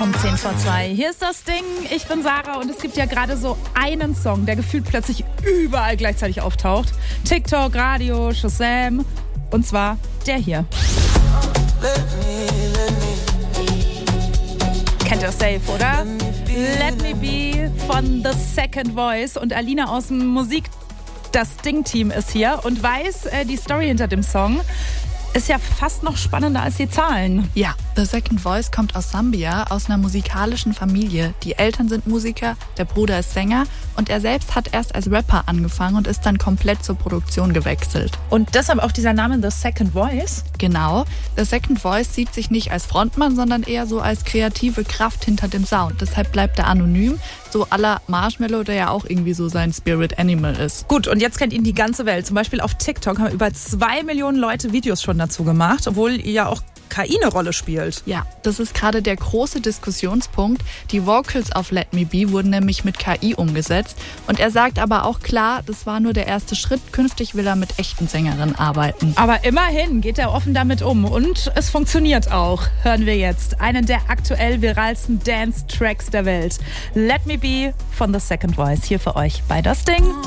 Um 10:02. Hier ist das Ding. Ich bin Sarah und es gibt ja gerade so einen Song, der gefühlt plötzlich überall gleichzeitig auftaucht. TikTok, Radio, Shazam. Und zwar der hier. Kennt ihr safe, oder? Let Me Be von The Second Voice. Und Alina aus dem Das Ding-Team ist hier und weiß, die Story hinter dem Song ist ja fast noch spannender als die Zahlen. Ja, The Second Voice kommt aus Sambia, aus einer musikalischen Familie. Die Eltern sind Musiker, der Bruder ist Sänger und er selbst hat erst als Rapper angefangen und ist dann komplett zur Produktion gewechselt. Und deshalb auch dieser Name The Second Voice? Genau, The Second Voice sieht sich nicht als Frontmann, sondern eher so als kreative Kraft hinter dem Sound. Deshalb bleibt er anonym, so à la Marshmello, der ja auch irgendwie so sein Spirit Animal ist. Gut, und jetzt kennt ihn die ganze Welt. Zum Beispiel auf TikTok haben über 2 Millionen Leute Videos schon dazu gemacht, obwohl ja auch KI eine Rolle spielt. Ja, das ist gerade der große Diskussionspunkt. Die Vocals auf Let Me Be wurden nämlich mit KI umgesetzt. Und er sagt aber auch klar, das war nur der erste Schritt. Künftig will er mit echten Sängerinnen arbeiten. Aber immerhin geht er offen damit um. Und es funktioniert auch. Hören wir jetzt einen der aktuell viralsten Dance-Tracks der Welt. Let Me Be von The Second Voice hier für euch bei Das Ding.